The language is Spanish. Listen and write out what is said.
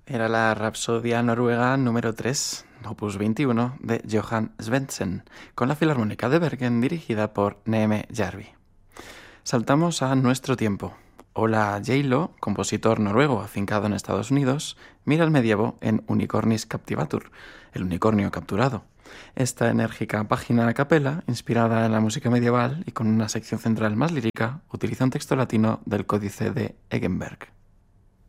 Era la Rapsodia Noruega número 3, opus 21, de Johan Svendsen, con la Filarmónica de Bergen dirigida por Neme Järvi. Saltamos a nuestro tiempo. Ola J-Lo, compositor noruego afincado en Estados Unidos, mira el medievo en Unicornis Captivatur, el unicornio capturado. Esta enérgica página a capela, inspirada en la música medieval y con una sección central más lírica, utiliza un texto latino del Códice de Eggenberg.